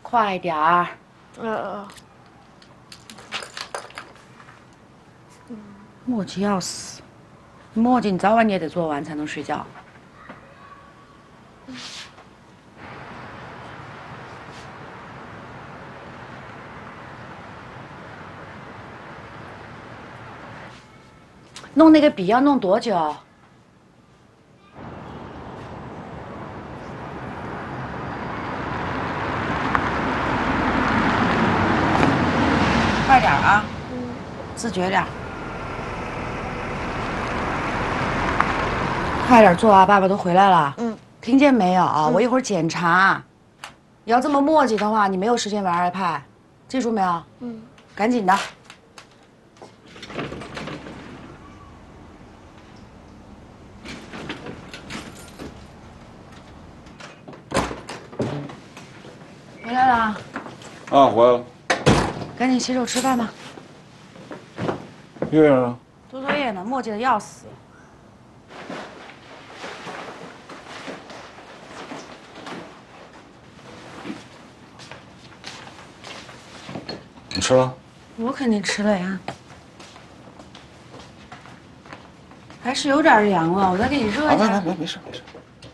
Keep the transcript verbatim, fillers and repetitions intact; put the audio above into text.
快点儿。 呃。 磨叽要死，磨叽你早晚你也得做完才能睡觉。弄那个笔要弄多久？快点啊！嗯，自觉点。快点做啊！爸爸都回来了。嗯，听见没有？嗯、我一会儿检查。你要这么磨叽的话，你没有时间玩 iPad， 记住没有？嗯，赶紧的。回来了。 啊，回来了。 赶紧洗手吃饭吧。 月月呢？ 做作业呢，磨叽的要死。 你吃了？ 我肯定吃了呀。还是有点凉了，我再给你热一下。 啊，没没没没事没事。